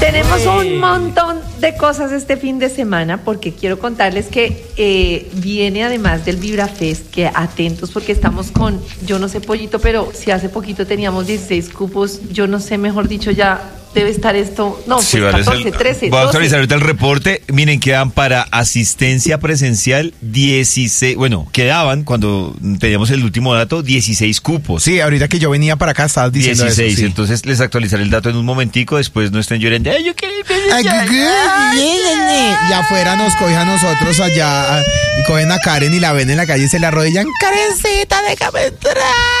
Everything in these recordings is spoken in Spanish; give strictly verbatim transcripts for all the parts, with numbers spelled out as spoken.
Tenemos un montón de cosas este fin de semana porque quiero contarles que eh, viene además del VibraFest, que atentos porque estamos con, yo no sé Pollito, pero si hace poquito teníamos dieciséis cupos, yo no sé, mejor dicho ya debe estar esto, no, pues sí, vale, catorce, trece, voy a actualizar ahorita el reporte. Miren, quedan para asistencia presencial dieciséis, bueno, quedaban cuando teníamos el último dato, dieciséis cupos. Sí, ahorita que yo venía para acá estabas diciendo dieciséis, eso, sí. Entonces les actualizaré el dato en un momentico, después no estén llorando. Ay, yo quería y afuera nos cogen a nosotros allá y cogen a Karen y la ven en la calle y se le arrodillan. Karencita, déjame entrar.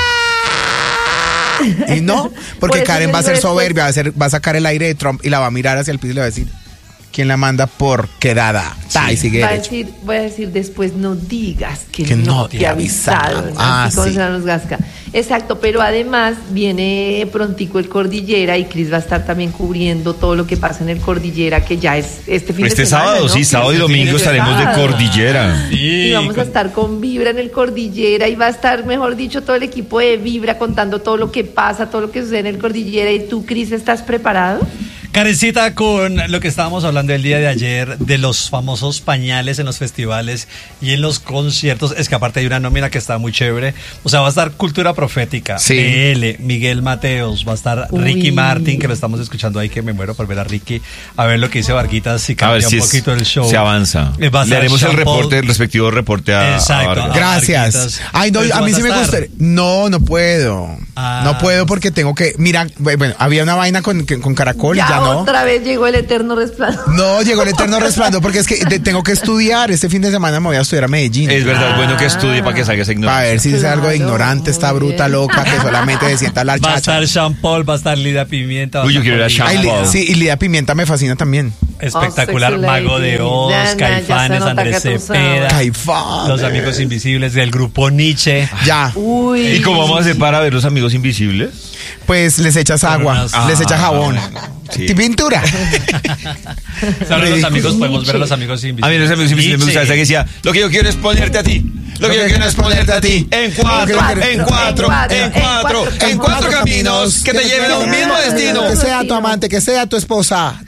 Y no, porque Karen va a ser soberbia, va a, ser, va a sacar el aire de Trump y la va a mirar hacia el piso y le va a decir, ¿quién la manda por quedada? Sí. Y sigue va a decir, voy a decir después, no digas que, que no, no te he avisado. avisado. Ah, así sí. Se nos gasca. Exacto, pero además viene prontico el Cordillera y Cris va a estar también cubriendo todo lo que pasa en el Cordillera, que ya es este fin este de semana. Este sábado, ¿no? sí, sábado y domingo estaremos sábado. de Cordillera. Sí, y vamos con... a estar con Vibra en el Cordillera y va a estar, mejor dicho, todo el equipo de Vibra contando todo lo que pasa, todo lo que sucede en el Cordillera. ¿Y tú, Cris, estás preparado? Karencita, con lo que estábamos hablando el día de ayer de los famosos pañales en los festivales y en los conciertos, es que aparte hay una nómina que está muy chévere, o sea, va a estar Cultura Profética, sí. P L, Miguel Mateos, va a estar Uy. Ricky Martin, que lo estamos escuchando ahí, que me muero por ver a Ricky, a ver lo que dice Varguitas, si cambia si un poquito es, el show. Se avanza. Le haremos el reporte, el respectivo reporte a, Exacto, a Gracias. Varguitas. Ay, no, a mí sí me gusta. No, no puedo. Ah. No puedo porque tengo que, mira, bueno, había una vaina con, con Caracol ya y ya no. Otra vez llegó el eterno resplandor. No, llegó el eterno resplandor porque es que de, tengo que estudiar. Este fin de semana me voy a estudiar a Medellín. Es verdad, ah. bueno que estudie para que salga esa ignorancia. Para ver si claro, es algo de ignorante, esta bruta bien. loca que solamente se sienta a hablar chacha. Va a estar Sean Paul, va a estar Lidia Pimienta. Uy, yo quiero ir a Sean Paul. Sí, y Lidia Pimienta me fascina también. Espectacular, oh, Mago de Oz, Dana, Caifanes, Andrés Cepeda, Caifanes. Los Amigos Invisibles del grupo Nietzsche. Ya. Uy. ¿Y cómo vamos a hacer para ver Los Amigos Invisibles? Pues les echas agua, unas... ah, les echas jabón. Sí. Pintura. Sobre los amigos podemos ver a Los Amigos Invisibles. A mí Los Amigos Invisibles me gusta esa que decía, lo que yo quiero es ponerte a ti. Lo que yo quiero es ponerte a ti. En cuatro, en cuatro, en cuatro, en cuatro caminos que te lleven a un mismo destino. Que sea tu amante, que sea tu esposa.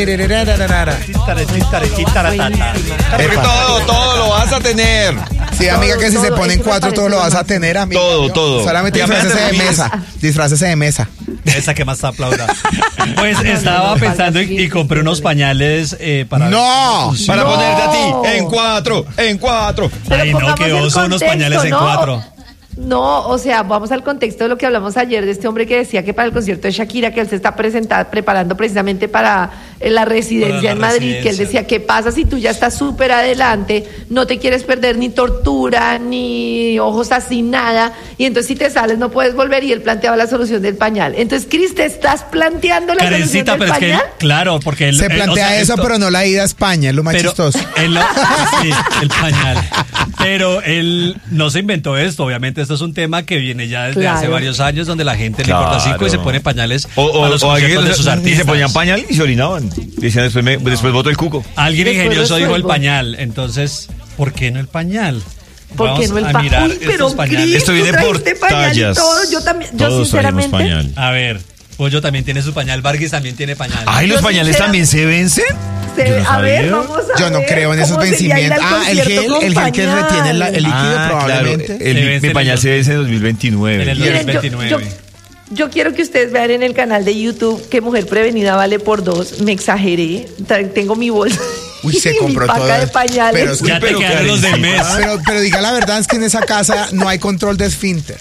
Porque todo, todo lo vas a tener. Sí, amiga, que si se ponen cuatro, todo lo vas a tener, amiga. Todo, todo. Solamente disfrácese de mesa. Disfrácese de mesa. Esa que más te aplauda. Pues estaba pensando y, y compré unos pañales eh, para... ¡No! Ver, para no. ponerte a ti en cuatro, en cuatro. Ay, no, que oso, unos pañales en ¿no? cuatro. No, o sea, vamos al contexto de lo que hablamos ayer de este hombre que decía que para el concierto de Shakira, que él se está presentando, preparando precisamente para la residencia para la en Madrid, residencia. Que él decía, ¿qué pasa si tú ya estás súper adelante, no te quieres perder ni tortura, ni ojos así, nada, y entonces si te sales no puedes volver? Y él planteaba la solución del pañal. Entonces, Cris, ¿te estás planteando la Karencita, solución del pero pañal? Es que, claro, porque él... Se plantea él, o sea, eso, esto, pero no la ida a España, es lo más pero chistoso. Él, sí, el pañal. Pero él no se inventó esto, obviamente esto es un tema que viene ya desde claro. hace varios años, donde la gente claro. le corta cinco y se pone pañales o, o, a los o conciertos de sus artistas. Y se ponían pañal y se orinaban. Decían, después, me, no. después boto el cuco. Alguien después ingenioso dijo el pañal, entonces, ¿por qué no el pañal? ¿Por qué no el pañal? Uy, pero Cris, esto viene por tallas. Todo. Yo también, yo Todos sinceramente. Pañal. A ver, Pollo también tiene su pañal, Vargas también tiene pañal. Ay, ¿los pañales también se vencen? Se, no a ver, vamos a Yo no ver creo en esos vencimientos. Ah, el gel, el gel que retiene el, el líquido ah, Claro. probablemente. El, mi pañal se vence en dos mil veintinueve. En el dos mil veintinueve. Yo, yo, yo quiero que ustedes vean en el canal de YouTube que Mujer Prevenida vale por dos. Me exageré. Tengo mi bolsa. Uy, se compró todo. De pañales. Pero, ya te quedaron los del mes. Pero, pero diga la verdad, es que en esa casa no hay control de esfínter.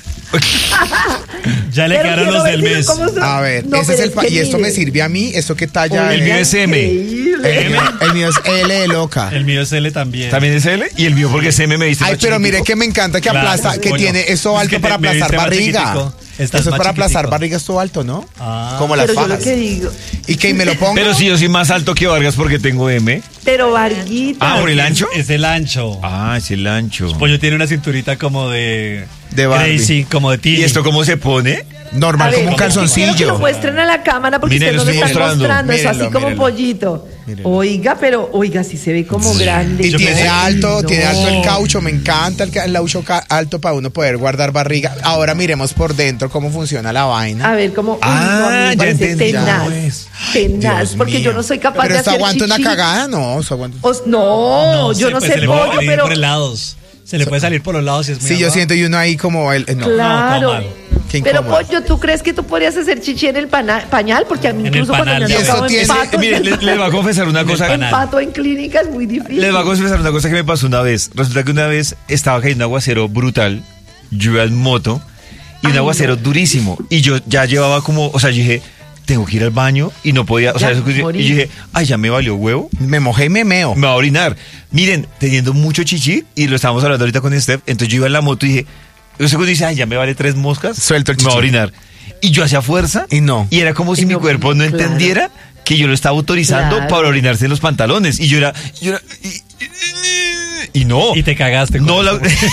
Ya le quedaron los del mes. A ver, no, ese es el pa- y esto me sirve a mí, esto que talla. El mío es M. El, el mío es L de loca. El mío es L también. También es L y el mío porque es M me dice. Ay, pero mire que me encanta que claro, aplasta, que bueno, tiene eso alto para aplastar barriga. Eso es para aplastar barriga, esto alto, ¿no? Ah, como las pero fajas. Yo lo que digo. Y que me lo pongo. Pero si yo soy más alto que Vargas porque tengo M. Pero Varguita. Ah, ¿por el ancho? Es, es el ancho. Ah, es el ancho. Pollo tiene una cinturita como de... De Barbie. Crazy, como de Tini. ¿Y esto cómo se pone? Normal, ver, como un calzoncillo. Quiero que lo muestren a la cámara porque ustedes no lo están mostrando. mostrando mírenlo, eso así como mírenlo. Pollito. Mírenlo. Oiga, pero, oiga, sí se ve como grande. Y Yo tiene pensé, alto, no. tiene alto el caucho. Me encanta el, ca- el caucho ca- alto para uno poder guardar barriga. Ahora miremos por dentro cómo funciona la vaina. A ver, cómo. Ah, uy, no, a mí me ya parece entendí. tenaz. Ya es. tenaz, Dios porque mío. yo no soy capaz pero de esto hacer aguanta una chichi. cagada, no, eso aguanta. Os- no, yo no pues sé se le puede pollo, salir pero por los lados. Se le puede salir por los lados si es muy Sí, yo abajo. siento y uno ahí como el eh, no. claro. No, mal. Qué Pero incómodo. pollo, ¿tú crees que tú podrías hacer chichi en el pana- pañal? Porque a mí En el incluso cuando panal, me han y eso tocado en tiene- pato, Mire, les, les voy a confesar una En el cosa. panal. en pato en clínica es muy difícil. Les voy a confesar una cosa que me pasó una vez. Resulta que una vez estaba cayendo un aguacero brutal. Yo iba en moto y un Ay, aguacero no. durísimo. Y yo ya llevaba como, o sea, yo dije, tengo que ir al baño y no podía, o sea, Ya, eso que- y morí. yo dije, ay, ya me valió huevo. Me mojé y me meo. Me va a orinar. Miren, teniendo mucho chichi, y lo estábamos hablando ahorita con Steph, entonces yo iba en la moto y dije, yo sé cuando dice, ay, ya me vale tres moscas, Suelto el me va a chichi. orinar. Y yo hacía fuerza. Y no. Y era como si Y mi no, cuerpo no claro. entendiera que yo lo estaba autorizando Claro. para orinarse en los pantalones. Y yo era, yo era, y, y- y no. Y te cagaste. con No, la, eso.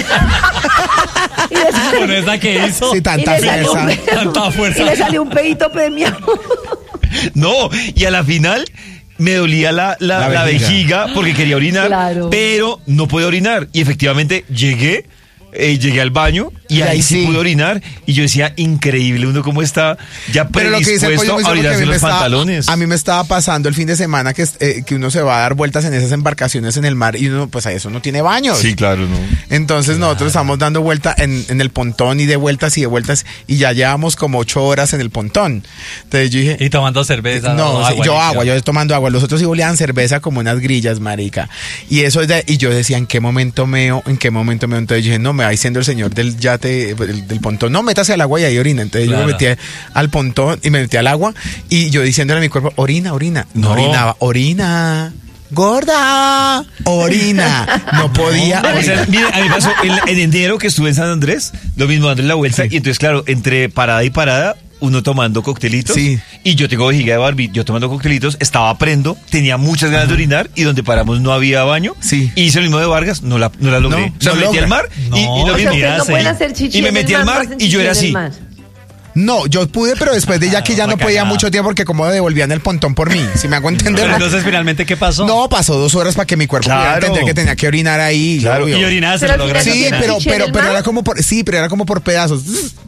Y le- Con esa que hizo. Sí, y tanta le salió un fuerza. pedo- Tanta fuerza. Y le salió un pedito premiado. no. Y a la final me dolía la, la, La la vejiga. vejiga porque quería orinar, Claro. pero no podía orinar. Y efectivamente llegué. eh, llegué al baño y, Y ahí ahí sí sí. pude orinar y yo decía, increíble, uno cómo está ya Pero lo que dice el predispuesto pollo a me dice orinarse porque a en mí me los estaba- pantalones. A mí me estaba pasando el fin de semana que, es- eh, que uno se va a dar vueltas en esas embarcaciones en el mar y uno, pues a eso no tiene baños. Sí, claro, no. Entonces nosotros estamos dando vuelta en, en el pontón y de vueltas y de vueltas y ya llevamos como ocho horas en el pontón. Entonces yo dije... Y tomando cerveza. No, sí, agua, yo limpio. agua, yo tomando agua. Los otros sí oleaban cerveza como unas grillas, marica. Y eso es de- y yo decía, ¿en qué momento meo? ¿En qué momento meo? Entonces yo dije, no, me va diciendo el señor del yate, del, del pontón, no, métase al agua y ahí orina. Entonces yo Claro. me metí al pontón y me metí al agua y yo diciéndole a mi cuerpo, orina, orina. No, No. orinaba, orina. Gorda, orina. No podía. O sea, orinar. mire, a mí me pasó en, en enero que estuve en San Andrés, lo mismo dándole la vuelta, Sí. y entonces, claro, entre parada y parada, uno tomando coctelitos, Sí. y yo tengo vejiga de Barbie, yo tomando coctelitos, estaba prendo, tenía muchas ganas de orinar, y donde paramos no había baño, Sí. y hice lo mismo de Vargas, no la, no la logré. No, me se metí logra. al mar, No, y, y lo o O sea, mismo. ustedes no Mirase. pueden hacer chichi Y me en metí el al mar, mar, no hacen y yo chichi era en el así. mar. No, yo pude, pero después de ya que ya Ah, no podía cagada. mucho tiempo porque como devolvían el pontón por mí, si me hago entender. Pero entonces, finalmente, ¿qué pasó? No, pasó dos horas para que mi cuerpo pudiera Claro. entender que tenía que orinar ahí. Claro. obvio. Y orinaste, Pero lo al lograste. final Sí, ¿no pero, chichi en pero, el pero mar? era como por, sí, pero era como por pedazos.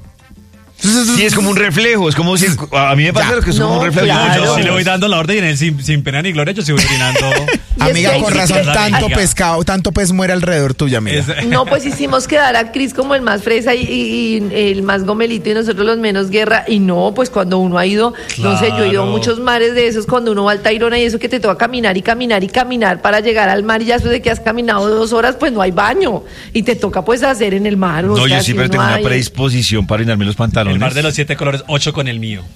Sí, es como un reflejo, es como si, a mí me pasa Ya. lo que es como No, un reflejo. claro. Yo sí le voy dando la orden y en él sin, sin pena ni gloria yo sigo orinando. Y es Amiga, que con ahí sí razón, que- tanto Amiga. pescado, tanto pez muere alrededor tuya, amiga. Es- No, pues hicimos quedar a Cris como el más fresa y, y- y el más gomelito y nosotros los menos guerra. Y no, pues cuando uno ha ido, no sé, yo he ido a Claro. muchos mares de esos, cuando uno va al Tayrona y eso que te toca caminar y caminar y caminar para llegar al mar y ya después de que has caminado dos horas, pues no hay baño. Y te toca pues hacer en el mar. o No, sea, yo sí, si pero uno tengo una hay- predisposición para orinarme los pantalones. El mar de los siete colores, ocho con el mío.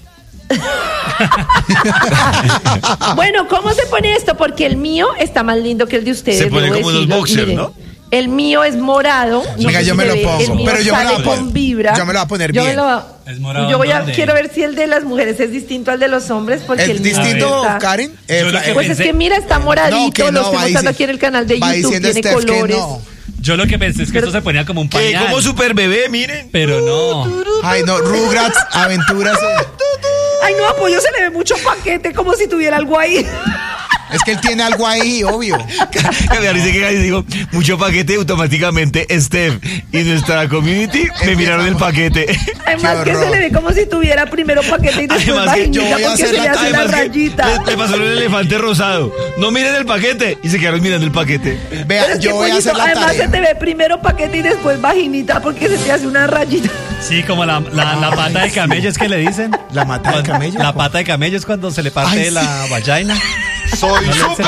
Bueno, ¿cómo se pone esto? Porque el mío está más lindo que el de ustedes. Se pone debo como unos decirlo. boxers, Miren, ¿no? El mío es morado. no Amiga, sé yo si me se lo ve, pongo, el mío pero yo me lo sale voy a poner- con vibra. yo me lo voy a poner Yo me bien. lo- ¿Es morado yo voy a, dónde? quiero ver si el de las mujeres es distinto al de los hombres. Porque ¿Es el mío distinto, está- Karen? Eh, Yo lo fla- que eh, Pues es pensé- que mira, está moradito, no, que lo no, estoy va mostrando dici- aquí en el canal de va YouTube, diciendo tiene Steph que colores. no. Yo lo que pensé es que Pero- esto se ponía como un Que pañal. como super bebé, miren. Pero no. Ay, no, Rugrats, aventuras. Ay, no, apoyo, se le ve mucho paquete, como si tuviera algo ahí. Es que él tiene algo ahí, obvio. Que me dice que digo, mucho paquete, automáticamente Steph y nuestra community me miraron el paquete. Además que horror. se le ve como si tuviera primero paquete y después Además que yo vaginita, voy a porque hacer se le la- hace la Además que rayita. le, le pasó el elefante rosado. No miren el paquete. Y se quedaron mirando el paquete. Vea, Pero es que, yo voy a pollito, hacer la además tarea. se te ve primero paquete y después vaginita porque se te hace una rayita. Sí, como la, la, la pata de camello es que le dicen. ¿La mata de Cuando- camello? La pata de camello es cuando se le parte Ay, sí. la vagina. ¡Soy super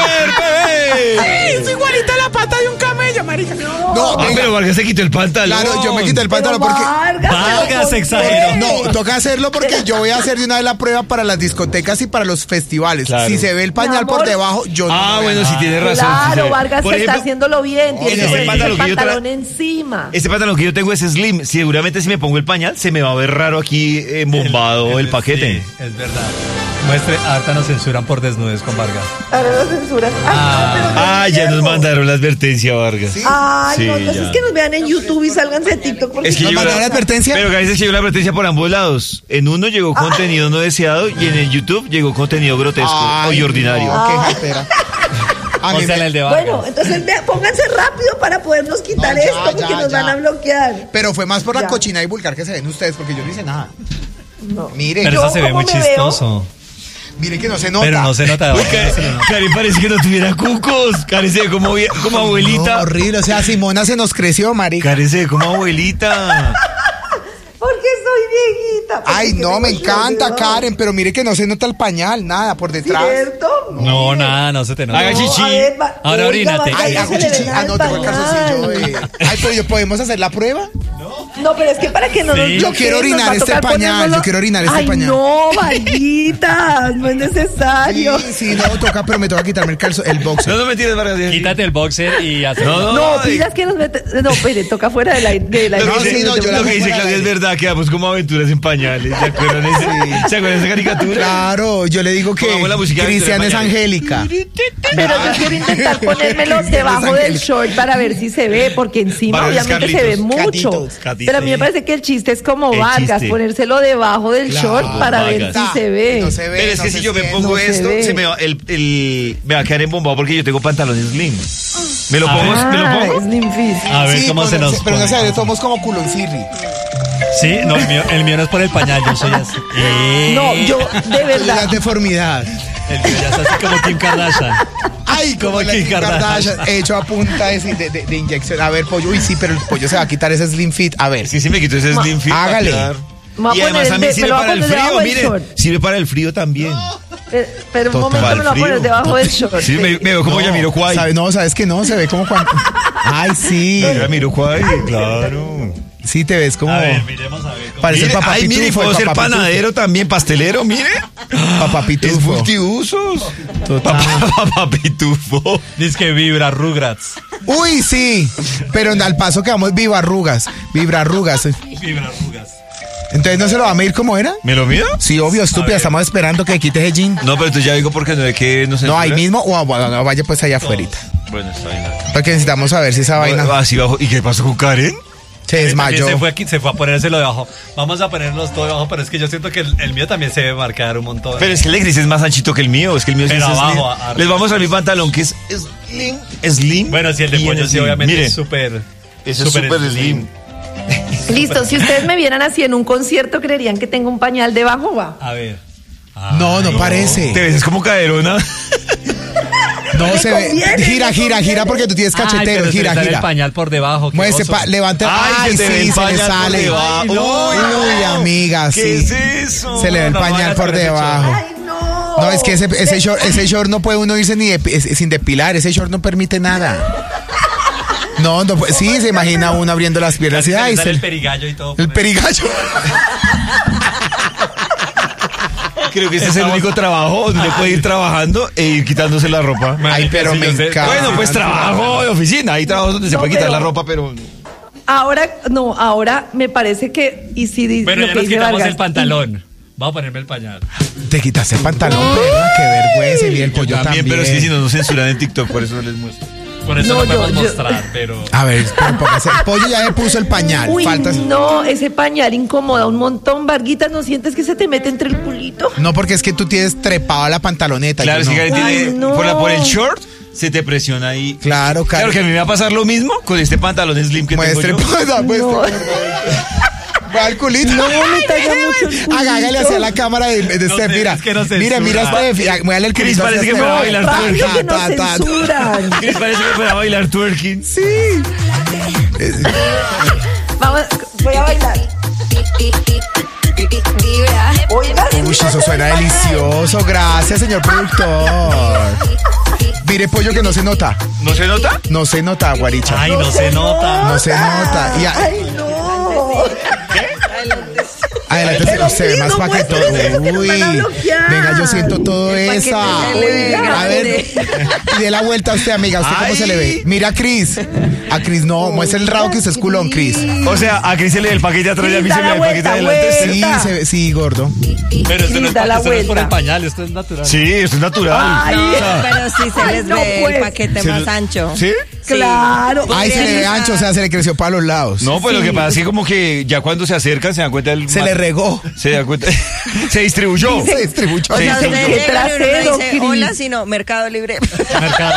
bebé! Es igualita la pata de un camello, marica. No, Ah, venga. pero Vargas se quitó el pantalón. Claro, yo me quité el Pero pantalón porque... Vargas, Vargas pero ¿por exageró. qué? No, toca hacerlo porque yo voy a hacer de una vez la prueba para las discotecas y para los festivales. Claro. Si se ve el Mi pañal por amor. debajo, yo no. Ah, voy a bueno, nada. sí tiene razón. sí se Claro, ve. Vargas Por está ejemplo, haciéndolo bien. Tiene ese que ponerse pantalón el que yo tra- pantalón encima. Este pantalón que yo tengo es slim. Seguramente si me pongo el pañal se me va a ver raro aquí eh, embombado el, paquete. Sí, es verdad. Muestre, ahorita nos censuran por desnudez con Vargas. Ahora lo censuran. Ay, no, pero yo Ah, ya nos quiero. mandaron la advertencia, Vargas. Sí. Ay, Sí, no, entonces ya. es que nos vean en YouTube y sálganse de TikTok. Porque Es que ¿Nos llegó mandaron la advertencia? Pero que a veces llegó la advertencia por ambos lados. En uno llegó contenido no deseado y en el YouTube llegó contenido grotesco Ay, y ordinario. no, qué jatera. A mí Pónsela me- el de Vargas. Bueno, entonces vea, pónganse rápido para podernos quitar No, ya, esto porque ya, nos ya. van a bloquear. Pero fue más por la Ya. cochina y vulgar que se ven ustedes porque yo no hice nada. No. Mire, Pero yo, eso se ve ¿cómo muy me veo? chistoso. Mire que no se nota. Pero no se nota. Uy, Karen, Karen parece que no tuviera cucos. Karen se ve como, como abuelita. No, horrible, o sea, Simona se nos creció, marica. Karen se ve como abuelita. Porque soy viejita. porque Ay, que no, tengo me encanta, sueño. Karen, pero mire que no se nota el pañal, nada, por detrás. ¿Cierto? No, nada, no se te nota. Haga No, chichi. a ver, va- Ahora oiga, orínate. vaya, Ay, que hago se le chichi. vea Ah, el no, tengo el calzoncillo. pañal. eh. Ay, pero yo, ¿podemos hacer la prueba? No, pero es que para que no Sí. nos Yo bloqueen, quiero orinar nos va a este tocar pañal, ponérnoslo- yo quiero orinar este Ay, pañal. no, malditas, no es necesario. Sí, sí, no, toca, pero me toca quitarme el calzo, el boxer. No, no me tires, Vargas. Quítate el boxer y haz. No, no, No, ay. pidas que nos mete. No, pero toca fuera de la. De la Lo No, que sí, dice, no, yo la lo que vi dice fuera Claudia de- es verdad, quedamos como aventuras en pañales. ¿Se acuerdan, ese, ¿se acuerdan de esa caricatura? Claro, yo le digo que Pongamos la música de Cristian es Pañales. Angélica. Pero yo quiero intentar ponérmelo debajo del short para ver si se ve, porque encima Para ver obviamente se ve Carlitos, mucho. Catitos, Catitos. Pero a mí me parece que el chiste es como El Vargas, chiste. ponérselo debajo del Claro, short para ver Vargas. si se ve. No se ve. Pero es no que se si yo me siente. pongo no se esto, ve. se me va, el, el, me va a quedar embombado porque yo tengo pantalones slim. ¿Me lo A pongo? ver. ¿Me lo Ah, pongo? Slim Fit. A ver Sí, cómo se con- nos. Pero no pone. sé, somos como culoncirri. Sí, no, el mío, el mío no es por el pañal, yo soy así. Eh, No, yo de La verdad. deformidad. El mío ya es así como Kim Kardashian. Ay, como Como la Kim Kim Kardashian. Kardashian, hecho a punta de, de, de- de inyección. A ver, pollo, uy, sí, pero el pollo se va a quitar ese slim fit. A ver, Sí, sí, me quito ese slim fit. para Hágale. quedar- Me voy a Y además poner el también de- sirve me lo voy a para el poner debajo frío, del mire. short. Sirve para el frío también. Pero, pero un Total. momento me lo voy a poner Frío. debajo del short. Sí, me, me veo como no, Yamiro Kwai. ¿sabe? No, sabes que no, se ve como cuando. Ay, sí. Yamiro Kwai, claro. Sí, te ves como. A ver, miremos a ver. cómo- Parece el Mire, papá ay, mire, pitufo, puedo el ser papá pitufo. panadero también, pastelero, mire. Papá Es pitufo. multiusos. Total. Papá, papá pitufo. Dice que vibra Rugrats. Uy, sí. Pero al paso que vamos, viva arrugas. Vibra arrugas. Vibra Rugrats. Entonces, ¿no se lo va a medir como era? ¿Me lo mido? Sí, obvio, estúpida. Estamos esperando que quites el jean. No, pero entonces ya digo porque no es que no se. No, ahí mismo o bueno, vaya pues allá afuera. Bueno, está bien. Porque necesitamos saber si esa vaina Así bajo. ¿Y qué pasó con Karen? se También desmayó. Se fue, aquí, se fue a ponérselo debajo. Vamos a ponernos todo debajo, pero es que yo siento que el, el mío también se debe marcar un montón. Pero es que el de Gris es más anchito que el mío. Es que el mío sí Pero es abajo, slim. arriba. Les vamos a mi pantalón que es slim. Slim. Bueno, si el de y pollo en sí, slim. obviamente Mire, es súper. ese es súper slim. Listo, si ustedes me vieran así en un concierto, creerían que tengo un pañal debajo, va. A ver. No, no Ay, parece. Te ves como caderona. No Me se ve. conviene, Gira, me gira, conviene. gira porque tú tienes Ay, cachetero. pero se le Gira, sale gira. el pañal por debajo. qué Muévese, oso. pa, levante. Ay, Ay, se te ve sí, el se le pañal por sale. debajo. Uy, no. uy, amiga, sí. ¿Qué es eso? Se le ve el No, no pañal vayas por con ese debajo. Ay, no. No, es que ese, ese, short, ese short no puede uno irse ni de- es- sin depilar. Ese short no permite nada. No, no, pues, sí, se imagina uno abriendo las piernas Casi y se le ay, sale se- el perigallo y todo. el perigallo. Creo que este es el único trabajo donde puede ir trabajando e ir quitándose la ropa. Ay, pero Sí, me yo sé. encanta. Bueno, pues trabajo de oficina. Hay trabajos donde se No, puede quitar pero- la ropa, pero. Ahora, no, ahora me parece que. Y si dice Bueno, lo ya que nos dice quitamos Vargas, el pantalón. Vamos a ponerme el pañal. Te quitaste el pantalón, perra, qué vergüenza. Y el pollo también. pero es que si no nos censuran en TikTok, por eso no les muestro. Por eso No, no, podemos yo- yo- mostrar, pero. A ver, pero póngase. El pollo ya le puso el pañal. Uy, Falta. no, ese pañal incomoda un montón. Varguita, ¿no sientes que se te mete entre el culito? No, porque es que tú tienes trepado a la pantaloneta. Claro, yo si no. Karen Ay, tiene. no. Por, la- por el short, se te presiona ahí. Claro, Claro que a mí me va a pasar lo mismo con este pantalón slim que Muestre, tengo yo. pues, muestre. No, Va al culito. no me talla mucho el culito. Hágale hacia la cámara de, de No Steph, sé, mira. es que no mira, mira censura. este. Muévale el Cris, culito. parece hacia que me Steph. va a bailar Ta, Rápido ta, que nos ta, ta. censuran. Chris parece que me va a bailar twerking. Sí. Vamos, voy a bailar. Oiga, Uy, eso suena delicioso. Gracias, señor productor. Mire, pollo, que no se nota. ¿No se nota? No se nota, guaricha. Ay, no se nota. No se nota. Y a- Ay, no. adelante se, Pero se ve sí, más no paquetón. muestres eso, que nos Uy. van a bloquear. Venga, yo siento todo El eso. paquete se le ve A ver, grande. y dé la vuelta a usted, amiga. ¿Usted cómo Ay. se le ve? Mira a Cris. A Cris no, muestra el rabo que usted es culón, Cris. O sea, a Chris se le ve el paquete de atrás y a mí Cris, se me da ve la el paquete de vuelta, adelante. Sí, Vuelta. se ve, sí, gordo. Pero esto no, es, Da la esto no es por el vuelta. pañal, esto es natural. Sí, esto es natural. Ay, O sea, Pero sí se Ay, les no, ve pues. el paquete se más lo- ancho. ¿Sí? claro. Ay, se le ve ancho, o sea, se le creció para los lados. No, pues lo Sí. que pasa es que como que ya cuando se acercan se dan cuenta del... Se le regó. Se da cuenta... se distribuyó. Se distribuyó. O sea, Sí, ustedes sí. llegan y uno no Trasero, dice Cris. hola, sino Mercado Libre. Mercado.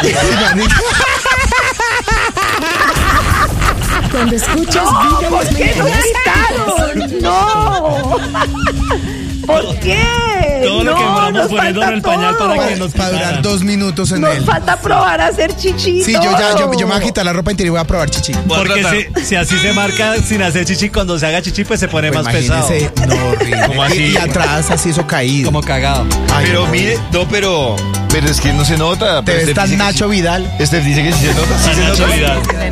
Cuando escuchas No, Vida ¿por en las qué no mañanas, gritaron? No. ¿Por qué? Todo lo No, que demoramos nos poniendo falta el pañal todo. para que nos Para durar pisaran. dos minutos en Nos él. falta probar a hacer chichi. Sí, yo ya, yo, yo me voy a todo. quitar la ropa interior y voy a probar chichi. Voy a Porque tratar. si, si así se marca sin hacer chichi, cuando se haga chichi, pues se pone Pues más pesado. imagínese, no, horrible. ¿Cómo así? Y, y atrás así eso caído. Como cagado. Ay, Pero no. mire, no, pero, pero es que no se nota. Te Pero ves Steph tan dice que Nacho sí. Vidal. Steph dice que sí se nota. Sí San se Nacho nota. Vidal.